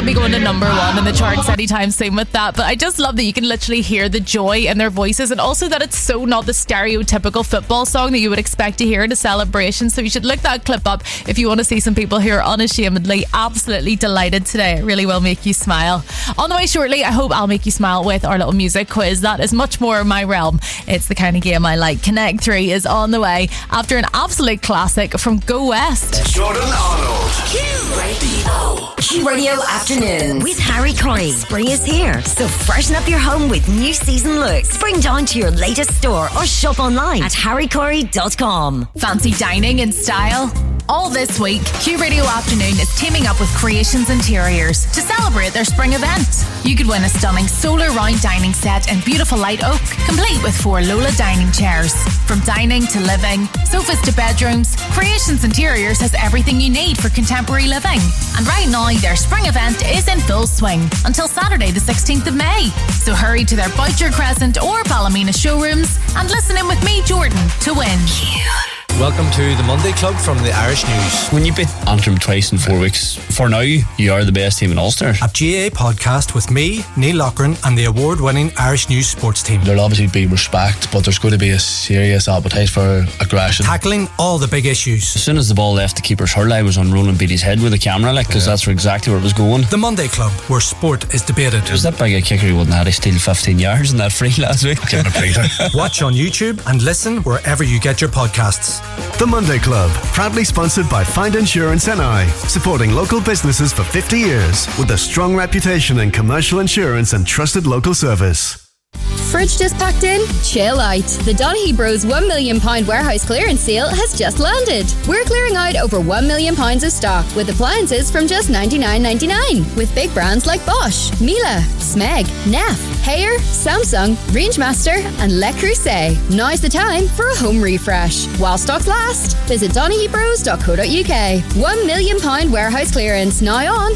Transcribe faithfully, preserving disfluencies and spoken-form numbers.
be going to number one in the charts anytime soon with that. But I just love that you can literally hear the joy in their voices, and also that it's so not the stereotypical football song that you would expect to hear at a celebration. So you should look that clip up if you want to see some people who are unashamedly absolutely delighted today. It really will make you smile. On the way shortly, I hope I'll make you smile with our little music quiz. That is much more my realm. It's the kind of game I like. Connect three is on the way after an absolute classic from Go West. Jordan Arnold. Q Radio. Q Radio Afternoon with Harry Corey. Spring is here, so freshen up your home with new season looks. Spring down to your latest store or shop online at harry corey dot com. Fancy dining in style? All this week, Q Radio Afternoon is teaming up with Creations Interiors to celebrate their spring event. You could win a stunning solar round dining set in beautiful light oak, complete with four Lola dining chairs. From dining to living, sofas to bedrooms, Creations Interiors has everything you need for contemporary living. And right now, their spring event is in full swing until Saturday the sixteenth of May. So hurry to their Boucher Crescent or Ballymena showrooms and listen in with me, Jordan, to win. Welcome to the Monday Club from the Irish News. When you beat Antrim twice in four weeks, for now, you are the best team in Ulster. A G A A podcast with me, Neil Loughran, and the award-winning Irish News sports team. There'll obviously be respect, but there's going to be a serious appetite for aggression. Tackling all the big issues. As soon as the ball left the keeper's hurl, I was on Roland Beatty's head with the camera, like, because yeah. that's exactly where it was going. The Monday Club, where sport is debated. Was that big a kicker he wouldn't have had to steal fifteen yards in that free last week? Give it a breather. Watch on YouTube and listen wherever you get your podcasts. The Monday Club, proudly sponsored by Find Insurance N I, supporting local businesses for fifty years with a strong reputation in commercial insurance and trusted local service. Fridge just packed in? Chill out. The Donaghy Bros one million pound warehouse clearance sale has just landed. We're clearing out over one million pounds of stock with appliances from just ninety-nine ninety-nine. With big brands like Bosch, Miele, Smeg, Neff, Haier, Samsung, Rangemaster and Le Creuset. Now's the time for a home refresh. While stocks last, visit donaghy bros dot co dot uk. one million pound warehouse clearance now on